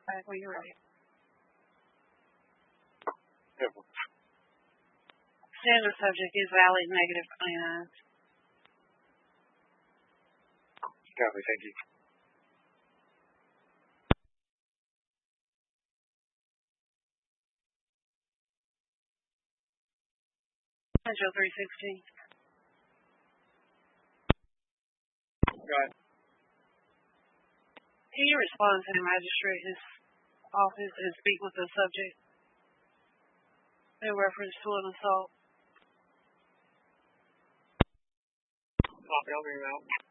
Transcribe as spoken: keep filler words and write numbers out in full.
back when you're ready. Yeah. Standard subject is valid negative ions. Copy, thank you. Joe three sixteen. Got it. Can you respond to the magistrate's office and speak with the subject in reference to an assault? Copy, I'll bring it out.